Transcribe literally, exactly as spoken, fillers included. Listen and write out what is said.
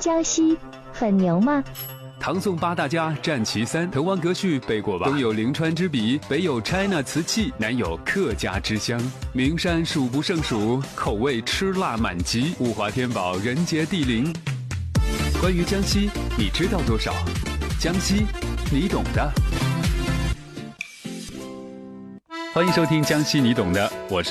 江西很牛吗？ 唐宋八大家占其三，滕王阁序背过吧？东有临川之笔，北有 China 瓷器，南有客家之乡。名山数不胜数，口味吃辣满级，物华天宝，人杰地灵。关于江西，你知道多少？江西，你懂的。欢迎收听江西你懂的，我是